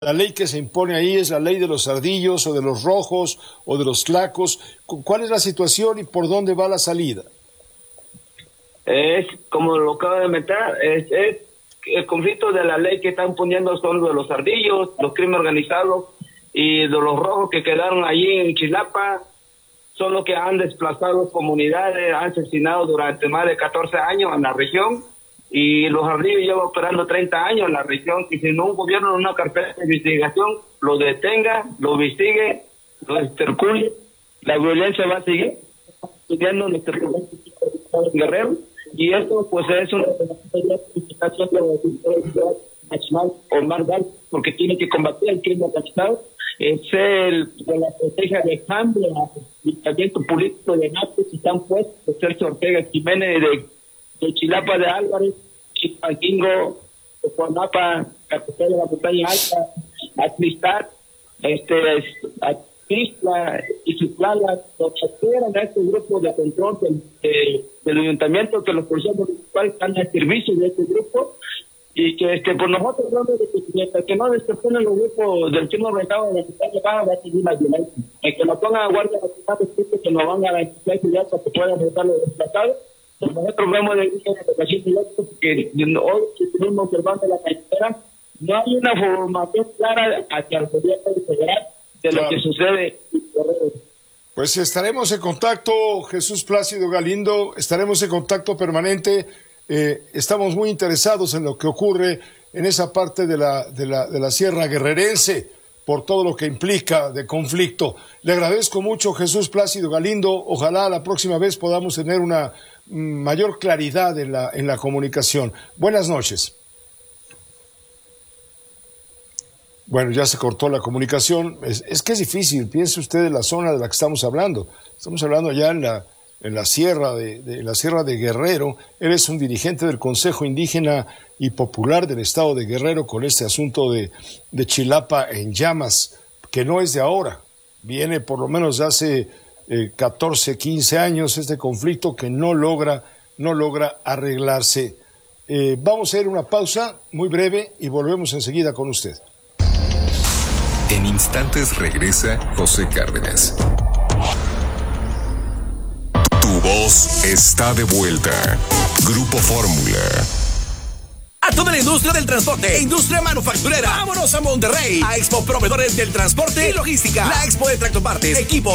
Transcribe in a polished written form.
La ley que se impone ahí es la ley de los ardillos o de los rojos o de los tlacos. ¿Cuál es la situación y por dónde va la salida? Es como lo acabo de mencionar, es el conflicto de la ley que están poniendo son de los ardillos, los crímenes organizados y de los rojos que quedaron allí en Chilapa. Son los que han desplazado comunidades, han asesinado durante más de 14 años en la región, y los ardillos llevan operando 30 años en la región, y si no un gobierno en una carpeta de investigación lo detenga, lo investigue, lo extercule, la violencia va a seguir estudiando en Guerrero, y esto pues es una investigación nacional o más grande, porque tiene que combatir el crimen organizado. Es de la estrategia de cambio del movimiento político de Nápoles, que están puestos de Sergio Ortega Jiménez, de Chilapa de Álvarez, Chipanguingo, de Juanapa, capital de la montaña alta, Atlistar, Atlisla y Citlala, los esperan a este grupo de control del ayuntamiento, que los policías municipales están al servicio de este grupo, y que por nosotros hablamos de que mientras que no desperten los grupos del crimen organizado de la ciudad de Baja, va a seguir la violencia. El que nos pongan a guardia nacional es que nos van a garantizar seguridad para que puedan votar los desplazados. Nosotros vemos de una educación directa porque hoy que estuvimos observando la carretera, no hay una formación clara hacia el gobierno federal de lo que sucede. Pues estaremos en contacto, Jesús Plácido Galindo, estaremos en contacto permanente. Estamos muy interesados en lo que ocurre en esa parte de la Sierra Guerrerense, por todo lo que implica de conflicto. Le agradezco mucho, Jesús Plácido Galindo. Ojalá la próxima vez podamos tener una mayor claridad en la comunicación. Buenas noches. Bueno, ya se cortó la comunicación. Es que es difícil. Piense usted en la zona de la que estamos hablando. Estamos hablando allá en la sierra de Guerrero. Él es un dirigente del Consejo Indígena y Popular del Estado de Guerrero con este asunto de Chilapa en llamas, que no es de ahora. Viene por lo menos de hace 14, 15 años este conflicto que no logra arreglarse. Vamos a ir a una pausa muy breve y volvemos enseguida con usted. En instantes regresa José Cárdenas. Tu voz está de vuelta. Grupo Fórmula. A toda la industria del transporte e industria manufacturera, vámonos a Monterrey, a Expo Proveedores del Transporte y Logística. La Expo de Tractopartes, equipo